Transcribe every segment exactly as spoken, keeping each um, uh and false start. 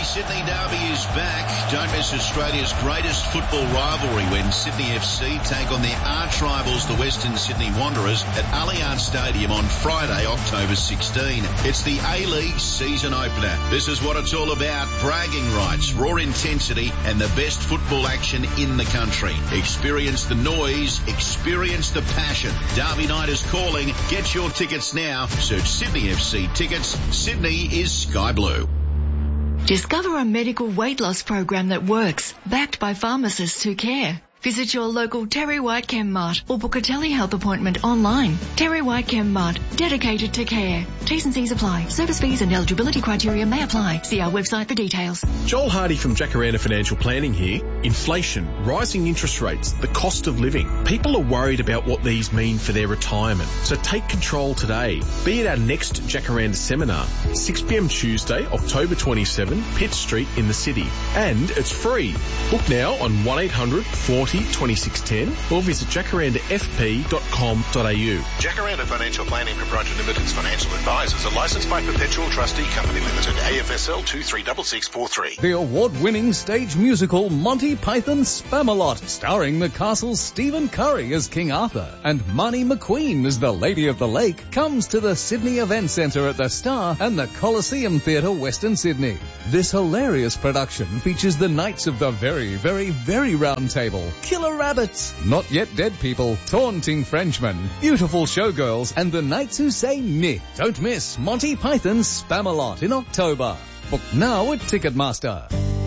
Sydney derby is back. Don't miss Australia's greatest football rivalry when Sydney F C take on their arch rivals, the Western Sydney Wanderers, at Allianz Stadium on Friday, October sixteenth. It's the A-League season opener. This is what it's all about. Bragging rights, raw intensity, and the best football action in the country. Experience the noise. Experience the passion. Derby night is calling. Get your tickets now. Search Sydney F C tickets. Sydney is Sky Blue. Discover a medical weight loss program that works, backed by pharmacists who care. Visit your local Terry White Chem Mart or book a telehealth appointment online. Terry White Chem Mart, dedicated to care. T's and C's apply. Service fees and eligibility criteria may apply. See our website for details. Joel Hardy from Jacaranda Financial Planning here. Inflation, rising interest rates, the cost of living. People are worried about what these mean for their retirement. So take control today. Be at our next Jacaranda seminar, six p.m. Tuesday, October twenty-seventh, Pitt Street in the city. And it's free. Book now on one eight hundred forty twenty-six ten or visit jacaranda f p dot com dot a u. Jacaranda Financial Planning Proprietary Limited's financial advisors are licensed by Perpetual Trustee Company Limited, A F S L two three six six four three. The award-winning stage musical Monty Python's Spamalot, starring the castle's Stephen Curry as King Arthur and Marnie McQueen as the Lady of the Lake, comes to the Sydney Event Centre at the Star and the Coliseum Theatre, Western Sydney. This hilarious production features the Knights of the Very, Very, Very Round Table, Killer Rabbits, Not Yet Dead People, Taunting Frenchmen, Beautiful Showgirls, and the Knights Who Say Ni. Don't miss Monty Python's Spamalot in October. Book now at Ticketmaster.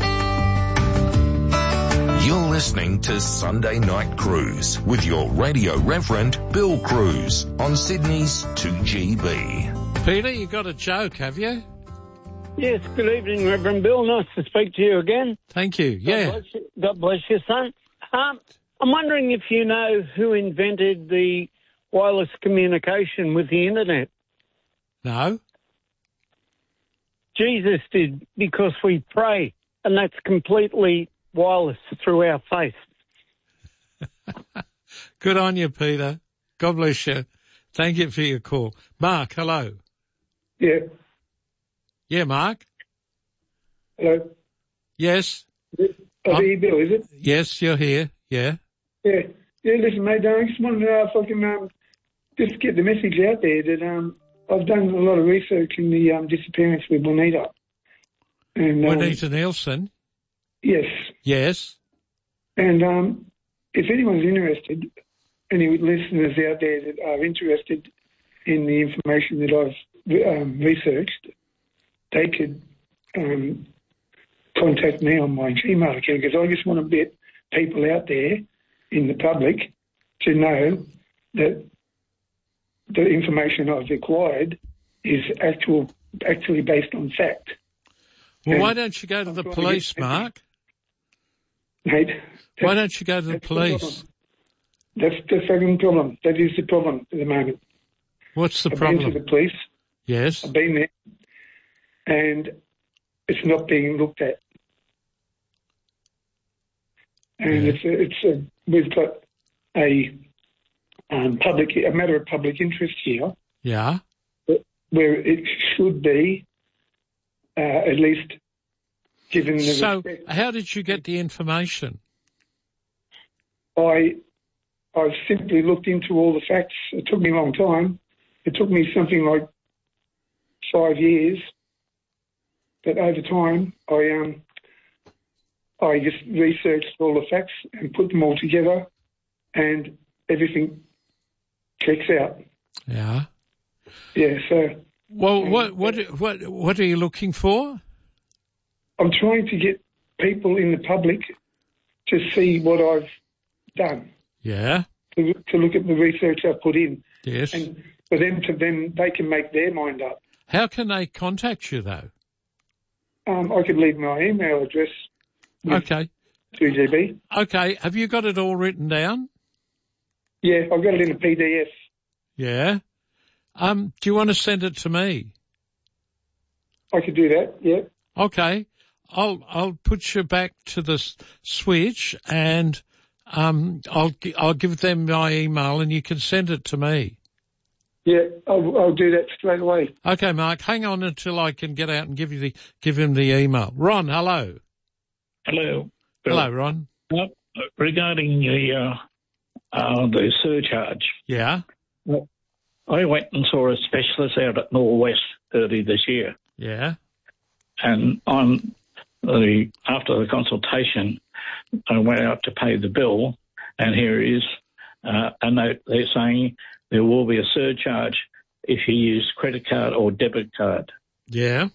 You're listening to Sunday Night Cruise with your radio reverend, Bill Cruz, on Sydney's two G B. Peter, you got a joke, have you? Yes, good evening, Reverend Bill. Nice to speak to you again. Thank you. Yeah. God bless you, God bless you, son. Um, I'm wondering if you know who invented the wireless communication with the internet. No. Jesus did, because we pray, and that's completely wireless through our faith. Good on you, Peter. God bless you. Thank you for your call. Mark, hello. Yeah. Yeah, Mark. Hello. Yes. Oh, here, Bill, is it? Yes, you're here. Yeah. Yeah. Yeah, listen, mate, I just wanted to know if I can um, just get the message out there that um, I've done a lot of research in the um, disappearance with Juanita. And, um, Juanita Nielsen? Yes. Yes. And um, if anyone's interested, any listeners out there that are interested in the information that I've um, researched, they could um, contact me on my Gmail account, because I just want to get people out there in the public to know that the information I've acquired is actual, actually based on fact. Well, and why don't you go to the police, to Mark? Mate, why don't you go to the police? The that's the fucking problem. That is the problem at the moment. What's the I've problem? been to the police. Yes. I've been there, and it's not being looked at. And yeah. it's a, it's a, we've got a um, public a matter of public interest here. Yeah. Where it should be uh, at least given the So, respect. how did you get the information? I I've simply looked into all the facts. It took me a long time. It took me something like five years. But over time, I um I just researched all the facts and put them all together, and everything checks out. Yeah. Yeah. So. Well, um, what what what what are you looking for? I'm trying to get people in the public to see what I've done. Yeah. To, to look at the research I've put in. Yes. And for them to then, they can make their mind up. How can they contact you, though? Um, I could leave my email address. Okay. two G B. Okay. Have you got it all written down? Yeah, I've got it in a P D F. Yeah. Um, do you want to send it to me? I could do that, yeah. Okay. I'll I'll put you back to the s- switch, and um I'll I'll give them my email, and you can send it to me. Yeah, I'll, I'll do that straight away. Okay, Mark, hang on until I can get out and give you the give him the email. Ron, hello. Hello. Hello, Ron. Uh, regarding the uh, uh, the surcharge. Yeah. Well, I went and saw a specialist out at Norwest early this year. Yeah. And on the after the consultation, I went out to pay the bill, and here is uh, a note. They're saying there will be a surcharge if you use credit card or debit card. Yeah.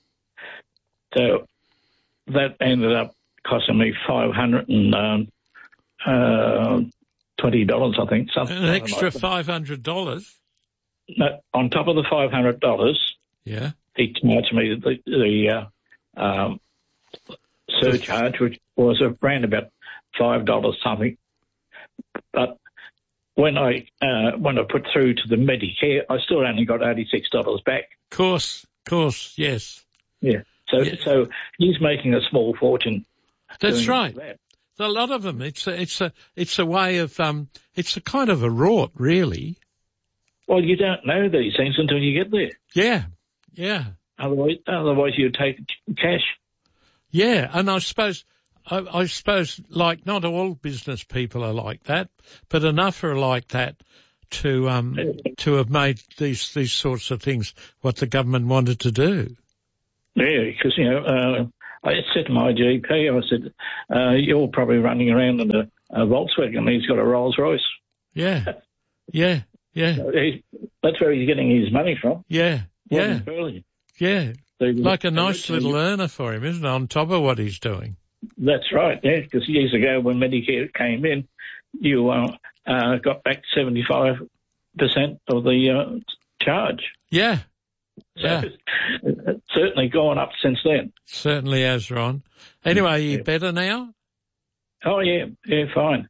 So that ended up costing me five hundred and um, uh, twenty dollars, I think. Something An extra like that. five hundred dollars. No, on top of the five hundred dollars, Yeah. he charged me the, the uh, um, surcharge, which was around about five dollars something. But when I uh, when I put through to the Medicare, I still only got eighty-six dollars back. Of course, of course, yes. Yeah. So Yeah. so he's making a small fortune. That's doing right. that. A lot of them. It's a, it's a, it's a way of, um, it's a kind of a rort, really. Well, you don't know these things until you get there. Yeah. Yeah. Otherwise, otherwise you take cash. Yeah. And I suppose, I, I suppose, like, not all business people are like that, but enough are like that to, um, to have made these, these sorts of things what the government wanted to do. Yeah, because, you know, uh, I said to my G P, I said, uh, you're probably running around in a, a Volkswagen, and he's got a Rolls Royce. Yeah. Yeah. Yeah. So he, that's where he's getting his money from. Yeah. Yeah. Wasn't Burley. Yeah. So, Like a nice originally- little earner for him, isn't it, on top of what he's doing? That's right, yeah, because years ago when Medicare came in, you uh, uh, got back seventy-five percent of the uh, charge. Yeah. So Yeah. it's certainly gone up since then. Certainly has, Ron. Anyway, are you Yeah. better now? Oh, yeah, yeah, fine.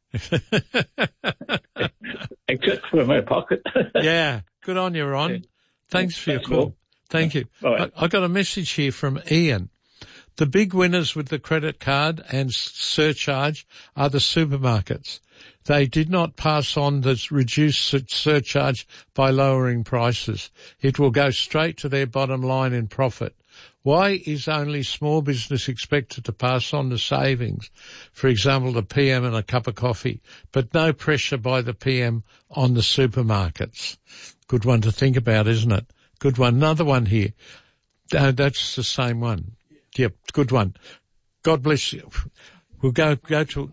Except for my pocket. Yeah. Good on you, Ron. Yeah. Thanks for your Thanks, call. Will. Thank you. Bye. I, I got a message here from Ian. The big winners with the credit card and s- surcharge are the supermarkets. They did not pass on the reduced sur- surcharge by lowering prices. It will go straight to their bottom line in profit. Why is only small business expected to pass on the savings, for example, the P M and a cup of coffee, but no pressure by the P M on the supermarkets? Good one to think about, isn't it? Good one. Another one here. Uh, that's the same one. Yep, good one. God bless you. We'll go go to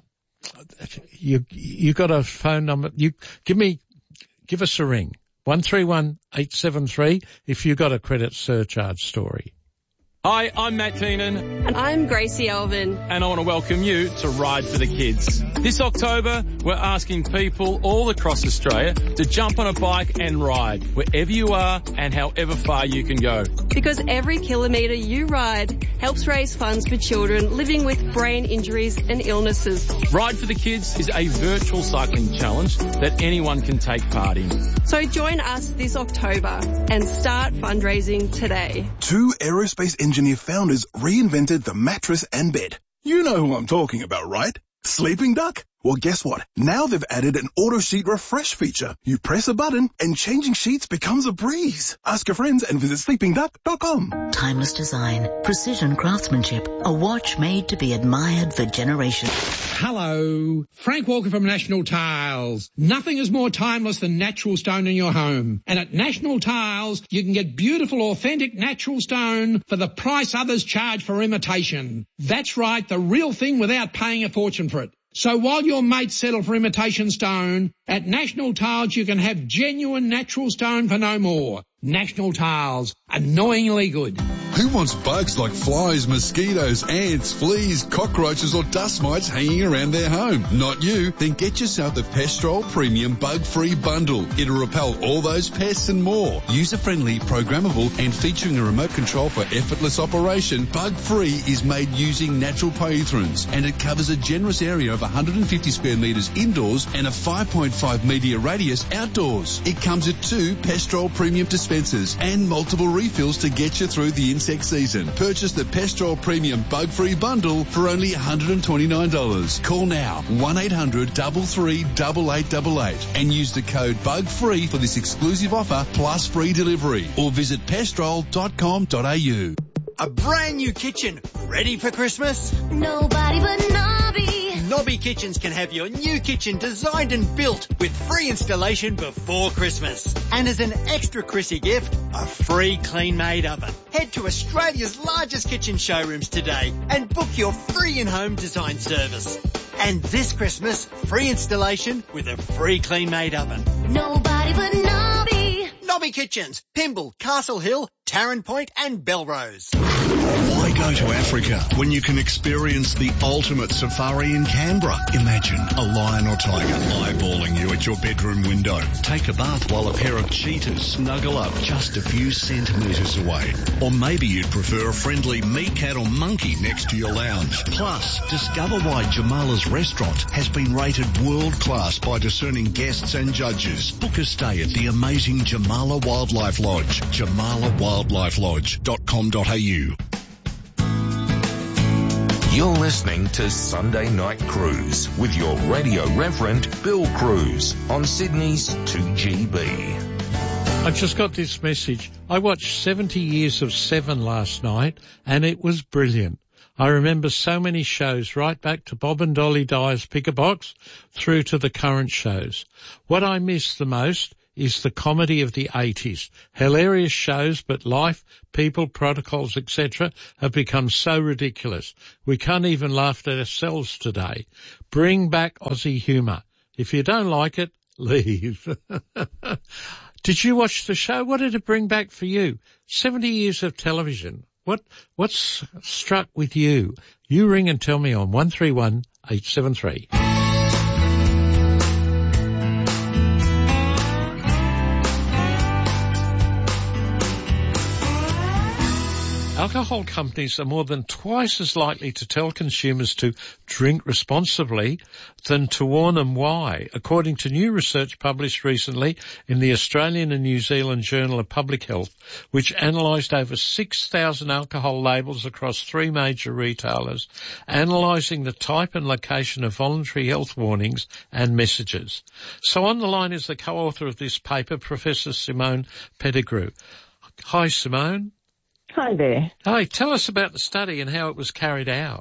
you. You got a phone number? You give me, give us a ring. One three one eight seven three. If you got a credit surcharge story. Hi, I'm Matt Keenan. And I'm Gracie Elvin. And I want to welcome you to Ride for the Kids. This October, we're asking people all across Australia to jump on a bike and ride wherever you are and however far you can go. Because every kilometre you ride helps raise funds for children living with brain injuries and illnesses. Ride for the Kids is a virtual cycling challenge that anyone can take part in. So join us this October and start fundraising today. Two aerospace engineer founders reinvented the mattress and bed. You know who I'm talking about, right? Sleeping Duck? Well, guess what? Now they've added an auto sheet refresh feature. You press a button and changing sheets becomes a breeze. Ask your friends and visit sleeping duck dot com. Timeless design, precision craftsmanship, a watch made to be admired for generations. Hello, Frank Walker from National Tiles. Nothing is more timeless than natural stone in your home. And at National Tiles, you can get beautiful, authentic natural stone for the price others charge for imitation. That's right, the real thing without paying a fortune for it. So while your mates settle for imitation stone, at National Tiles you can have genuine natural stone for no more. National Tiles, annoyingly good. Who wants bugs like flies, mosquitoes, ants, fleas, cockroaches or dust mites hanging around their home? Not you. Then get yourself the Pestrol Premium Bug-Free Bundle. It'll repel all those pests and more. User-friendly, programmable and featuring a remote control for effortless operation, Bug-Free is made using natural pyrethrins and it covers a generous area of one hundred fifty square metres indoors and a five point five metre radius outdoors. It comes with two Pestrol Premium dispensers and multiple refills to get you through the inside insect season. Purchase the Pestrol Premium Bug-Free Bundle for only one hundred twenty-nine dollars. Call now, one eight hundred three three eight eight eight eight, and use the code BUGFREE for this exclusive offer plus free delivery, or visit pestrol dot com dot a u. A brand new kitchen, ready for Christmas? Nobody but Nobby. Nobby Kitchens can have your new kitchen designed and built with free installation before Christmas. And as an extra Chrissy gift, a free clean-made oven. Head to Australia's largest kitchen showrooms today and book your free in-home design service. And this Christmas, free installation with a free clean-made oven. Nobody but Nobby. Nobby Kitchens, Pymble, Castle Hill, Tarrant Point and Belrose. Why go to Africa when you can experience the ultimate safari in Canberra? Imagine a lion or tiger eyeballing you at your bedroom window. Take a bath while a pair of cheetahs snuggle up just a few centimetres away. Or maybe you'd prefer a friendly meerkat or monkey next to your lounge. Plus, discover why Jamala's restaurant has been rated world class by discerning guests and judges. Book a stay at the amazing Jamala Wildlife Lodge, jamala wildlife lodge dot com dot a u. You're listening to Sunday Night Cruise with your radio reverend Bill Cruz on Sydney's two G B. I just got this message. I watched seventy years of Seven last night and it was brilliant. I remember so many shows right back to Bob and Dolly Dyer's Pick a Box through to the current shows. What I miss the most is the comedy of the eighties. Hilarious shows, but life, people, protocols, et cetera have become so ridiculous. We can't even laugh at ourselves today. Bring back Aussie humour. If you don't like it, leave. Did you watch the show? What did it bring back for you? seventy years of television. What, what's struck with you? You ring and tell me on one three one eight seven three. Alcohol companies are more than twice as likely to tell consumers to drink responsibly than to warn them why, according to new research published recently in the Australian and New Zealand Journal of Public Health, which analysed over six thousand alcohol labels across three major retailers, analysing the type and location of voluntary health warnings and messages. So on the line is the co-author of this paper, Professor Simone Pettigrew. Hi, Simone. Hi there. Hi, tell us about the study and how it was carried out.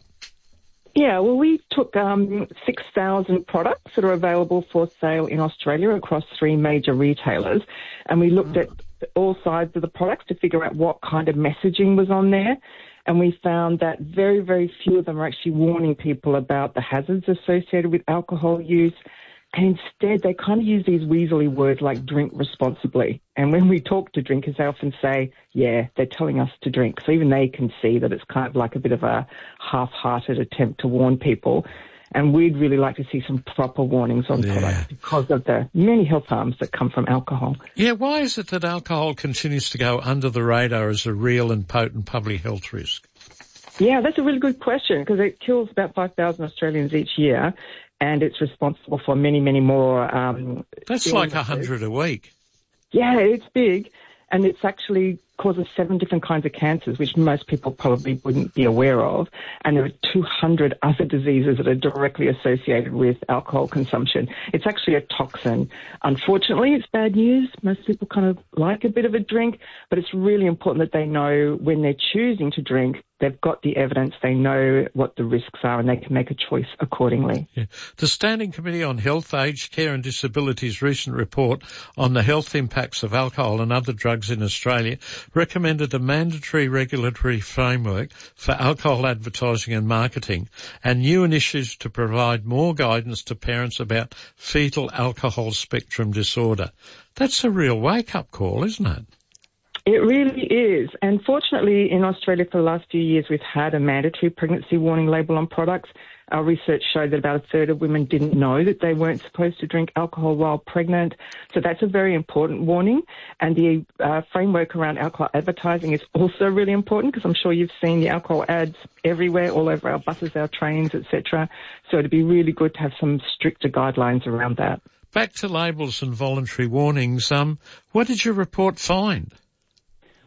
Yeah, well, we took um, six thousand products that are available for sale in Australia across three major retailers, and we looked at all sides of the products to figure out what kind of messaging was on there, and we found that very, very few of them are actually warning people about the hazards associated with alcohol use. And instead, they kind of use these weaselly words like drink responsibly. And when we talk to drinkers, they often say, yeah, they're telling us to drink. So even they can see that it's kind of like a bit of a half-hearted attempt to warn people. And we'd really like to see some proper warnings on yeah. products because of the many health harms that come from alcohol. Yeah, why is it that alcohol continues to go under the radar as a real and potent public health risk? Yeah, that's a really good question because it kills about five thousand Australians each year. And it's responsible for many, many more. Um, That's illnesses. Like a hundred a week. Yeah, it's big. And it's actually causes seven different kinds of cancers, which most people probably wouldn't be aware of. And there are two hundred other diseases that are directly associated with alcohol consumption. It's actually a toxin. Unfortunately, it's bad news. Most people kind of like a bit of a drink, but it's really important that they know when they're choosing to drink, they've got the evidence, they know what the risks are, and they can make a choice accordingly. Yeah. The Standing Committee on Health, Aged Care and Disability's recent report on the health impacts of alcohol and other drugs in Australia recommended a mandatory regulatory framework for alcohol advertising and marketing and new initiatives to provide more guidance to parents about fetal alcohol spectrum disorder. That's a real wake-up call, isn't it? It really is. And fortunately, in Australia for the last few years, we've had a mandatory pregnancy warning label on products. Our research showed that about a third of women didn't know that they weren't supposed to drink alcohol while pregnant. So that's a very important warning. And the uh, framework around alcohol advertising is also really important because I'm sure you've seen the alcohol ads everywhere, all over our buses, our trains, et cetera. So it'd be really good to have some stricter guidelines around that. Back to labels and voluntary warnings. Um, what did your report find?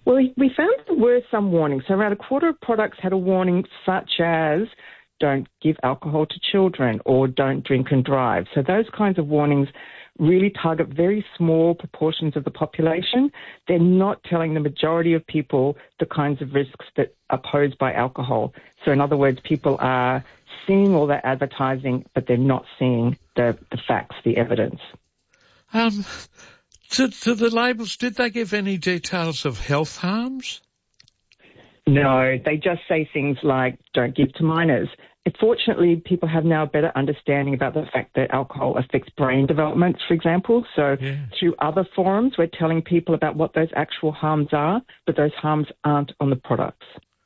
Well, we, we found there were some warnings. So around a quarter of products had a warning such as don't give alcohol to children or don't drink and drive. So those kinds of warnings really target very small proportions of the population. They're not telling the majority of people the kinds of risks that are posed by alcohol. So in other words, people are seeing all that advertising, but they're not seeing the, the facts, the evidence. Um, to, to the labels, did they give any details of health harms? No, they just say things like don't give to minors. Fortunately, people have now a better understanding about the fact that alcohol affects brain development, for example. So yeah. Through other forums, we're telling people about what those actual harms are, but those harms aren't on the products.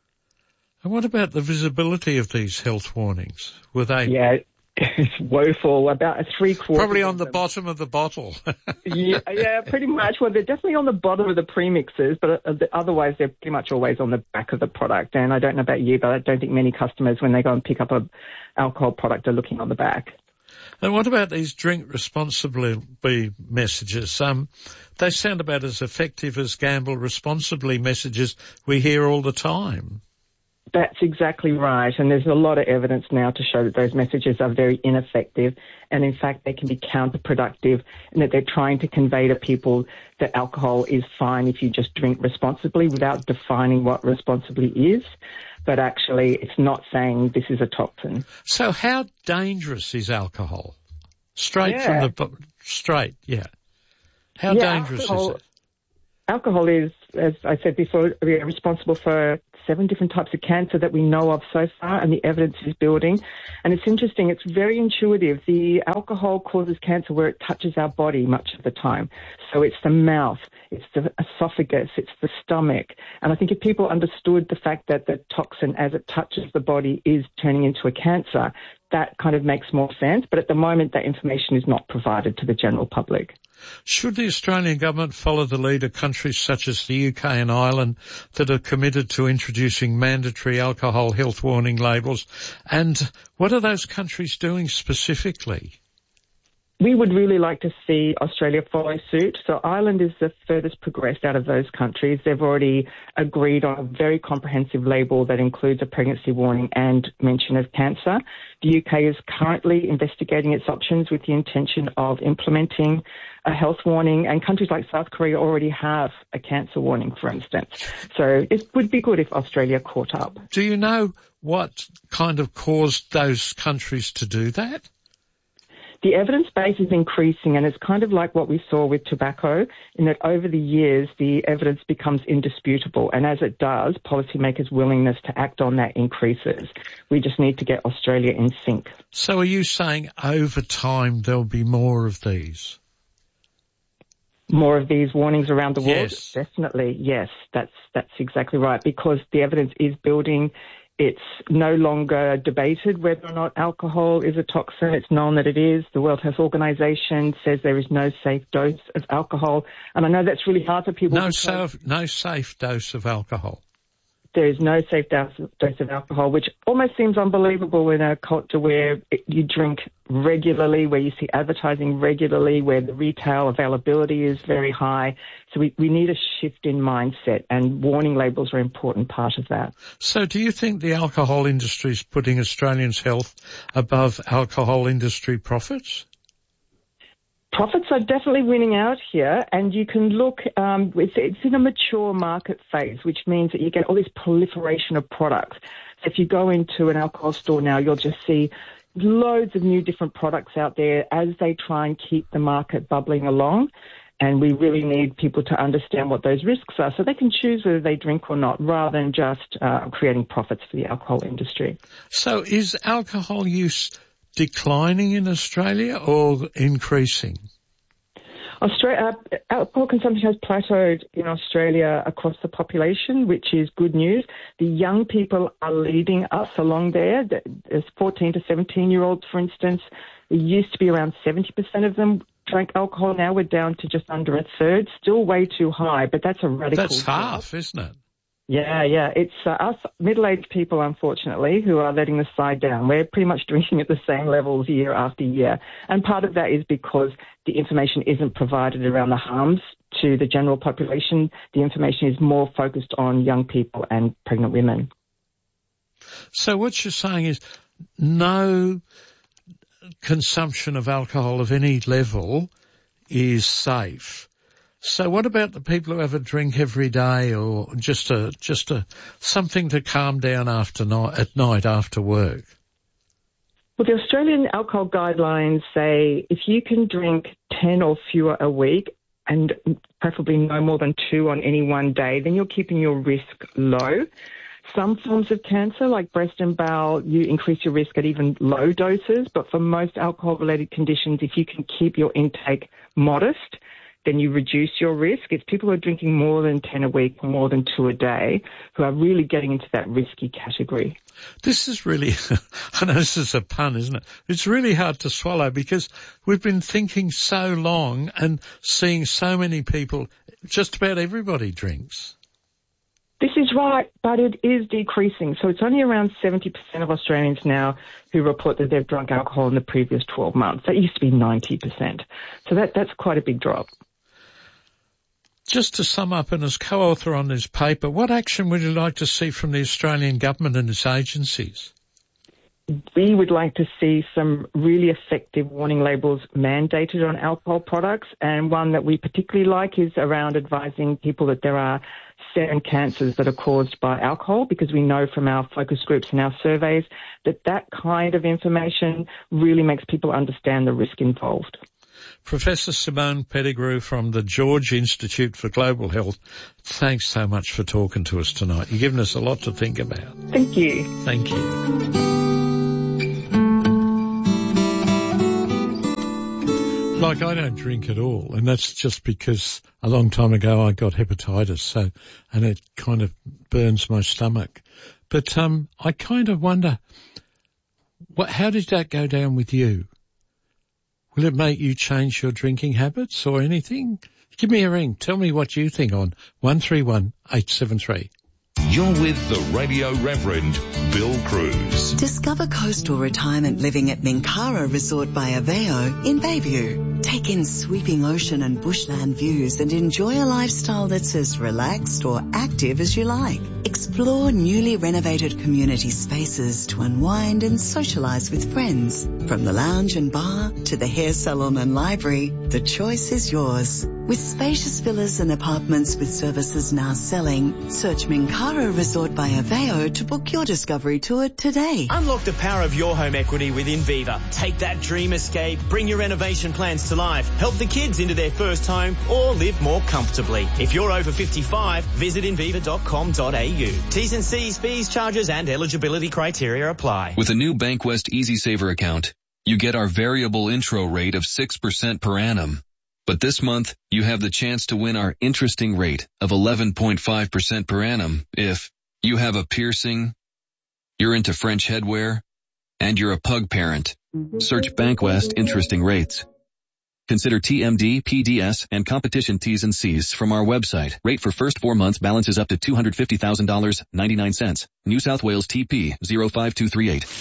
And what about the visibility of these health warnings? Were they... Yeah, it's woeful. About a three-quarters... Probably on the bottom of the bottle. yeah, yeah, pretty much. Well, they're definitely on the bottom of the premixes, but uh, otherwise they're pretty much always on the back of the product. And I don't know about you, but I don't think many customers, when they go and pick up a alcohol product, are looking on the back. And what about these drink responsibly messages? Um, they sound about as effective as gamble responsibly messages we hear all the time. That's exactly right. And there's a lot of evidence now to show that those messages are very ineffective. And in fact, they can be counterproductive and that they're trying to convey to people that alcohol is fine if you just drink responsibly without defining what responsibly is. But actually, it's not saying this is a toxin. So how dangerous is alcohol? Straight yeah. from the... Straight, yeah. How yeah, dangerous alcohol, is it? Alcohol is, as I said before, responsible for seven different types of cancer that we know of so far, and the evidence is building. And it's interesting, it's very intuitive. The alcohol causes cancer where it touches our body much of the time. So it's the mouth, it's the esophagus, it's the stomach. And I think if people understood the fact that the toxin, as it touches the body, is turning into a cancer, that kind of makes more sense. But at the moment, that information is not provided to the general public. Should the Australian government follow the lead of countries such as the U K and Ireland that are committed to introducing mandatory alcohol health warning labels? And what are those countries doing specifically? We would really like to see Australia follow suit. So Ireland is the furthest progressed out of those countries. They've already agreed on a very comprehensive label that includes a pregnancy warning and mention of cancer. The U K is currently investigating its options with the intention of implementing a health warning, and countries like South Korea already have a cancer warning, for instance. So it would be good if Australia caught up. Do you know what kind of caused those countries to do that? The evidence base is increasing, and it's kind of like what we saw with tobacco, in that over the years the evidence becomes indisputable, and as it does, policymakers' willingness to act on that increases. We just need to get Australia in sync. So are you saying over time there'll be more of these? More of these warnings around the world? Yes. Definitely, yes. That's that's exactly right, because the evidence is building. It's no longer debated whether or not alcohol is a toxin. It's known that it is. The World Health Organization says there is no safe dose of alcohol. And I know that's really hard for people. No safe, no safe dose of alcohol. There is no safe dose of alcohol, which almost seems unbelievable in a culture where it, you drink regularly, where you see advertising regularly, where the retail availability is very high. So we, we need a shift in mindset, and warning labels are an important part of that. So do you think the alcohol industry is putting Australians' health above alcohol industry profits? Profits are definitely winning out here, and you can look, um, it's, it's in a mature market phase, which means that you get all this proliferation of products. So if you go into an alcohol store now, you'll just see loads of new different products out there as they try and keep the market bubbling along. And we really need people to understand what those risks are so they can choose whether they drink or not, rather than just uh, creating profits for the alcohol industry. So is alcohol use declining in Australia or increasing? Australia, uh, alcohol consumption has plateaued in Australia across the population, which is good news. The young people are leading us along there. There's fourteen to seventeen-year-olds, for instance. It used to be around seventy percent of them drank alcohol. Now we're down to just under a third. Still way too high, but that's a radical That's half, isn't it? Yeah, yeah. It's uh, us middle-aged people, unfortunately, who are letting the side down. We're pretty much drinking at the same levels year after year. And part of that is because the information isn't provided around the harms to the general population. The information is more focused on young people and pregnant women. So what you're saying is no consumption of alcohol of any level is safe. So what about the people who have a drink every day, or just a just a something to calm down after night at night after work? Well, the Australian alcohol guidelines say if you can drink ten or fewer a week, and preferably no more than two on any one day, then you're keeping your risk low. Some forms of cancer, like breast and bowel, you increase your risk at even low doses. But for most alcohol-related conditions, if you can keep your intake modest, then you reduce your risk. It's people who are drinking more than ten a week, more than two a day, who are really getting into that risky category. This is really, I know this is a pun, isn't it? It's really hard to swallow because we've been thinking so long and seeing so many people, just about everybody drinks. This is right, but it is decreasing. So it's only around seventy percent of Australians now who report that they've drunk alcohol in the previous twelve months. That used to be ninety percent. So that, that's quite a big drop. Just to sum up, and as co-author on this paper, what action would you like to see from the Australian government and its agencies? We would like to see some really effective warning labels mandated on alcohol products, and one that we particularly like is around advising people that there are seven cancers that are caused by alcohol, because we know from our focus groups and our surveys that that kind of information really makes people understand the risk involved. Professor Simone Pettigrew from the George Institute for Global Health, thanks so much for talking to us tonight. You've given us a lot to think about. Thank you. Thank you. Like, I don't drink at all, and that's just because a long time ago I got hepatitis, so, and it kind of burns my stomach. But um, I kind of wonder, what, how did that go down with you? Will it make you change your drinking habits or anything? Give me a ring. Tell me what you think on one three one, eight seven three. You're with the Radio Reverend Bill Cruz. Discover coastal retirement living at Minkara Resort by Aveo in Bayview. Take in sweeping ocean and bushland views and enjoy a lifestyle that's as relaxed or active as you like. Explore newly renovated community spaces to unwind and socialise with friends. From the lounge and bar to the hair salon and library, the choice is yours. With spacious villas and apartments with services now selling, search Minkara Resort by Aveo to book your discovery tour today. Unlock the power of your home equity with Inviva. Take that dream escape, bring your renovation plans to life, help the kids into their first home, or live more comfortably. If you're over fifty-five, visit inviva dot com dot a u. T's and C's, fees, charges and eligibility criteria apply. With a new Bankwest EasySaver account, you get our variable intro rate of six percent per annum. But this month, you have the chance to win our interesting rate of eleven point five percent per annum if you have a piercing, you're into French headwear, and you're a pug parent. Search Bankwest Interesting Rates. Consider T M D, P D S, and competition T's and C's from our website. Rate for first four months balances up to two hundred fifty thousand dollars and ninety-nine cents. New South Wales T P zero five two three eight.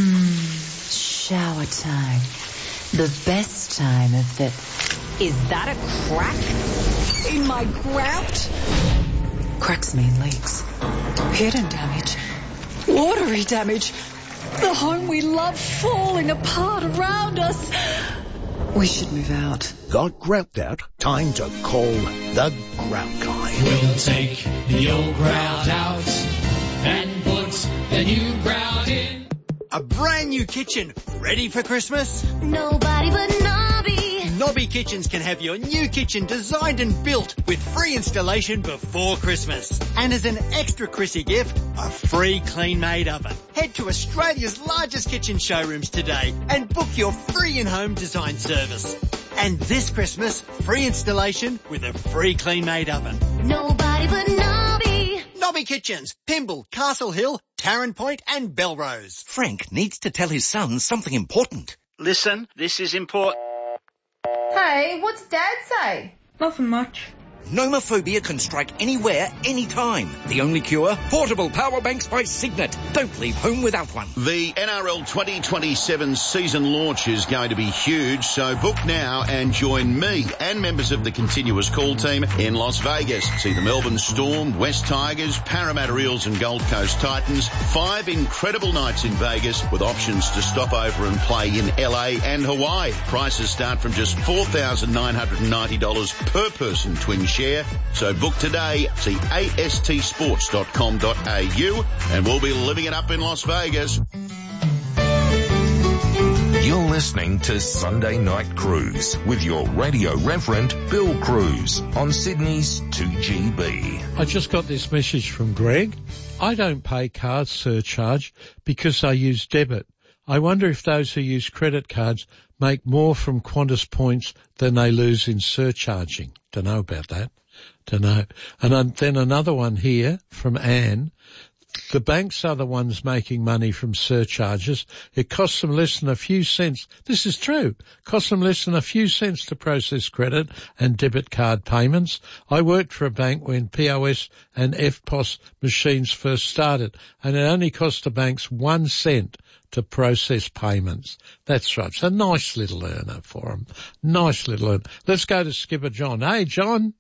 Mmm, shower time. The best time of the... Is that a crack in my grout? Cracks mean leaks. Hidden damage. Watery damage. The home we love falling apart around us. We should move out. Got grout out? Time to call the Grout Guy. We'll take the old grout out and put the new grout in. A brand new kitchen ready for Christmas? Nobody but Nobby. Nobby Kitchens can have your new kitchen designed and built with free installation before Christmas. And as an extra Chrissy gift, a free clean-made oven. Head to Australia's largest kitchen showrooms today and book your free in-home design service. And this Christmas, free installation with a free clean-made oven. Nobody but Nobby. Nobby Kitchens, Pymble, Castle Hill, Tarrant Point and Belrose. Frank needs to tell his son something important. Listen, this is important. Hey, what's Dad say? Nothing much. Nomophobia can strike anywhere, anytime. The only cure? Portable power banks by Signet. Don't leave home without one. The N R L twenty twenty-seven season launch is going to be huge, so book now and join me and members of the Continuous Call team in Las Vegas. See the Melbourne Storm, West Tigers, Parramatta Eels and Gold Coast Titans. Five incredible nights in Vegas with options to stop over and play in L A and Hawaii. Prices start from just four thousand nine hundred ninety dollars per person twin share. So book today. See A S T sports dot com dot A U and we'll be living it up in Las Vegas. You're listening to Sunday Night Cruise with your radio reverend, Bill Cruz, on Sydney's two G B. I just got this message from Greg. I don't pay card surcharge because I use debit. I wonder if those who use credit cards make more from Qantas points than they lose in surcharging. Don't know about that. Don't know. And then another one here from Anne. The banks are the ones making money from surcharges. It costs them less than a few cents. This is true. Costs them less than a few cents to process credit and debit card payments. I worked for a bank when P O S and F P O S machines first started, and it only cost the banks one cent to process payments. That's right. It's a nice little earner for them. Nice little earner. Let's go to Skipper John. Hey, John.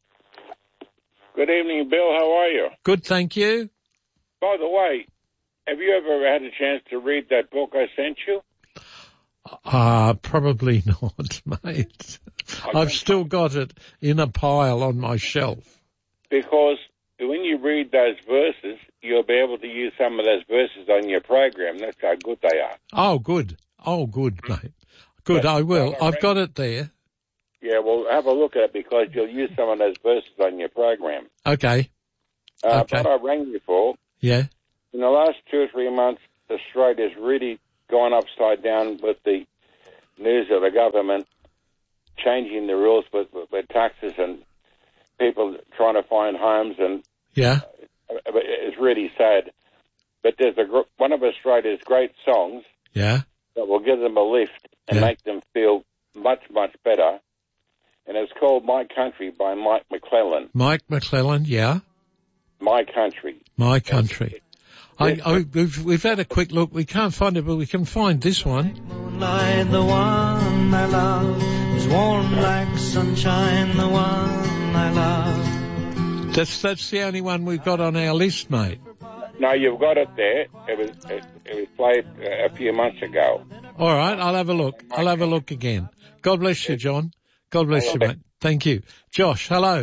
Good evening, Bill. How are you? Good, thank you. By the way, have you ever had a chance to read that book I sent you? Ah, uh, probably not, mate. I've still got it in a pile on my shelf. Because when you read those verses, you'll be able to use some of those verses on your program. That's how good they are. Oh, good. Oh, good, mate. Good, but, I will. Uh, I've got it there. Yeah, well, have a look at it because you'll use some of those verses on your program. Okay. Uh, okay. What I rang you for, yeah. in the last two or three months, Australia's really gone upside down with the news of the government changing the rules with, with, with taxes and people trying to find homes, and yeah, uh, it's really sad. But there's a gr- one of Australia's great songs, yeah, that will give them a lift and yeah. make them feel much, much better. And it's called My Country by Mike McClellan. Mike McClellan, yeah. My Country. My Country. I, I, we've, we've had a quick look. We can't find it, but we can find this one. Moonlight, the one I love, is warm like sunshine, the one I love. That's that's the only one we've got on our list, mate. No, you've got it there. It was it, it was played uh, a few months ago. All right, I'll have a look. I'll have a look again. God bless you, John. God bless you, mate. Thank you. Josh, hello.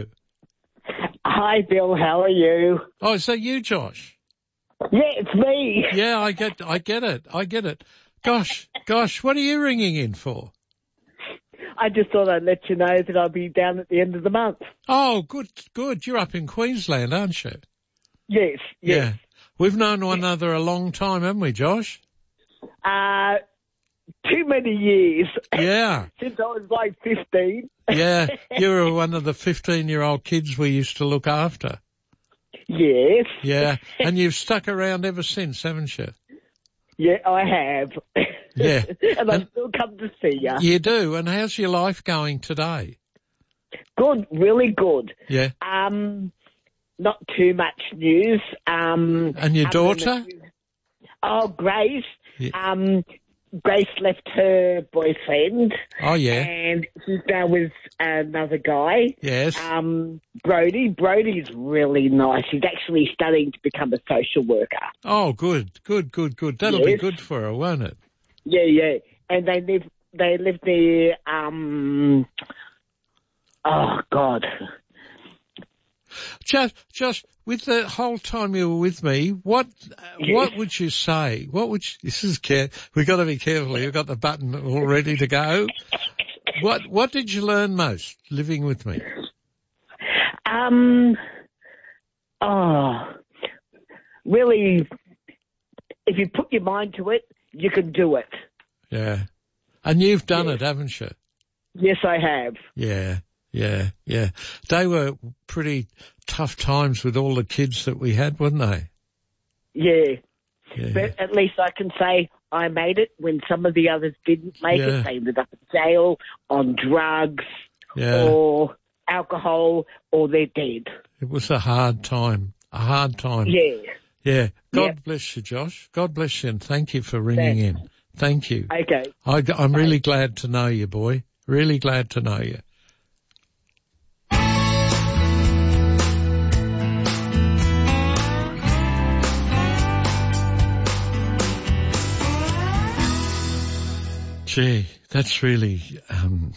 Hi, Bill. How are you? Oh, is that you, Josh? Yeah, it's me. Yeah, I get, I get it. I get it. Gosh, gosh, what are you ringing in for? I just thought I'd let you know that I'll be down at the end of the month. Oh, good, good. You're up in Queensland, aren't you? Yes, yes. Yeah. We've known one another a long time, haven't we, Josh? Uh, too many years. Yeah. Since I was like fifteen. Yeah, you were one of the fifteen-year-old kids we used to look after. Yes. Yeah, and you've stuck around ever since, haven't you? Yeah, I have. Yeah. and I still come to see you. You do, and how's your life going today? Good, really good. Yeah. Um, not too much news. Um, and your daughter? Few... Oh, Grace. Yeah. Um, Grace left her boyfriend. Oh, yeah. And she's now with another guy. Yes. Um, Brody. Brody's really nice. He's actually studying to become a social worker. Oh, good, good, good, good. That'll yes. be good for her, won't it? Yeah, yeah. And they live, they live near, um, oh, God. Just, just with the whole time you were with me, what, yes. what would you say? What would you, this is care, we've got to be careful. You've got the button all ready to go. What, what did you learn most living with me? Um, oh, really, if you put your mind to it, you can do it. Yeah. And you've done yes. it, haven't you? Yes, I have. Yeah. Yeah, yeah. They were pretty tough times with all the kids that we had, weren't they? Yeah. yeah. But at least I can say I made it when some of the others didn't make yeah. it. They ended up in jail, on drugs, yeah. or alcohol, or they're dead. It was a hard time, a hard time. Yeah. Yeah. God Yep. bless you, Josh. God bless you, and thank you for ringing Thanks. in. Thank you. Okay. I, I'm really glad to know you, boy. Really glad to know you. Gee, that's really, um,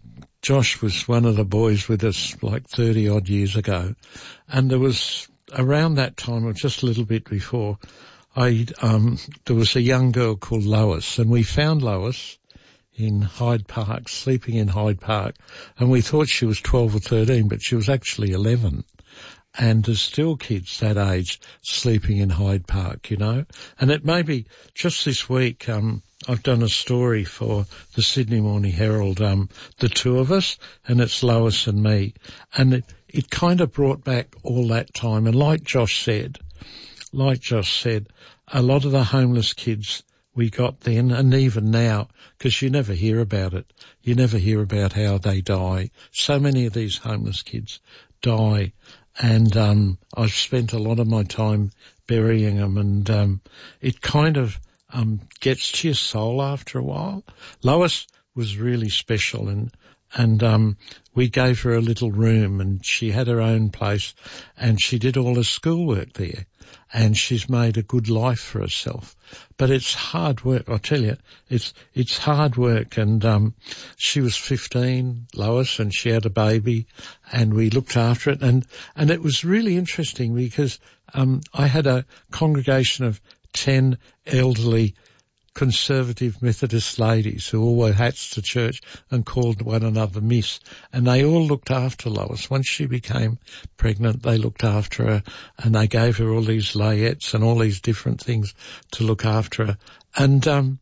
Josh was one of the boys with us like thirty odd years ago. And there was around that time, or just a little bit before, I, um, there was a young girl called Lois, and we found Lois in Hyde Park, sleeping in Hyde Park. And we thought she was twelve or thirteen, but she was actually eleven. And there's still kids that age sleeping in Hyde Park, you know. And it may be just this week, um, I've done a story for the Sydney Morning Herald, um, the two of us, and it's Lois and me. And it, it kind of brought back all that time. And like Josh said, like Josh said, a lot of the homeless kids we got then, and even now, because you never hear about it. You never hear about how they die. So many of these homeless kids die. And um I've spent a lot of my time burying them, and um it kind of um gets to your soul after a while. Lois was really special, and and um we gave her a little room, and she had her own place, and she did all her schoolwork there, and she's made a good life for herself. But it's hard work, I tell you. It's it's hard work, and um she was fifteen, Lois, and she had a baby, and we looked after it, and and it was really interesting because um I had a congregation of ten elderly conservative Methodist ladies who all wore hats to church and called one another Miss, and they all looked after Lois. Once she became pregnant, they looked after her, and they gave her all these layettes and all these different things to look after her. And um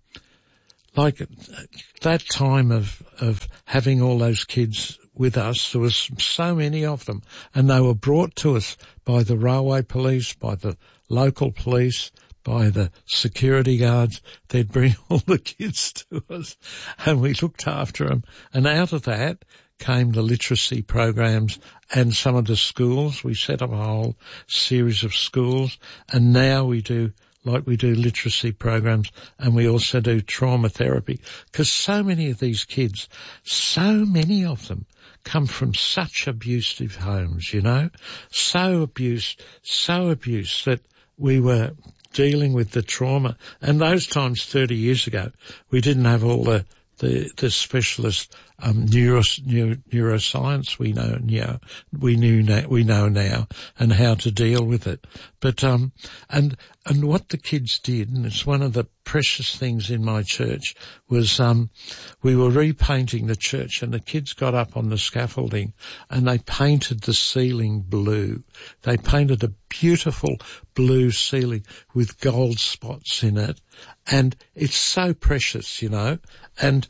like that time of of having all those kids with us, there was so many of them, and they were brought to us by the railway police, by the local police, by the security guards. They'd bring all the kids to us, and we looked after them. And out of that came the literacy programs and some of the schools. We set up a whole series of schools, and now we do, like we do literacy programs, and we also do trauma therapy, because so many of these kids, so many of them come from such abusive homes, you know, so abused, so abused that we were dealing with the trauma. And those times thirty years ago, we didn't have all the the, the specialist um, neuro, neuro, neuroscience we know now, we knew now, we know now, and how to deal with it. But um, and and what the kids did, and it's one of the precious things in my church, was um, we were repainting the church, and the kids got up on the scaffolding and they painted the ceiling blue. They painted a beautiful blue ceiling with gold spots in it, and it's so precious, you know. And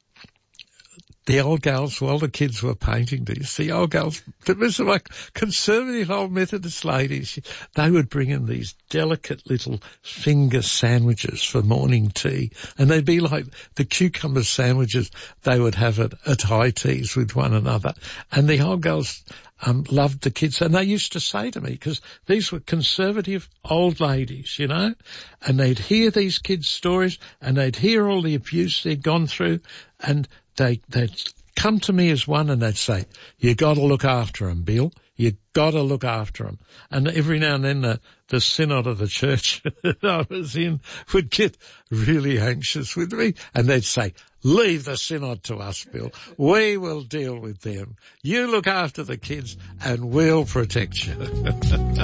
the old girls, while the kids were painting these, the old girls, it was like conservative old Methodist ladies, they would bring in these delicate little finger sandwiches for morning tea, and they'd be like the cucumber sandwiches they would have at, at high teas with one another. And the old girls um, loved the kids, and they used to say to me, because these were conservative old ladies, you know, and they'd hear these kids' stories, and they'd hear all the abuse they'd gone through, and They, they'd come to me as one, and they'd say, you got to look after them, Bill. You got to look after them. And every now and then the, the synod of the church that I was in would get really anxious with me, and they'd say, leave the synod to us, Bill. We will deal with them. You look after the kids and we'll protect you.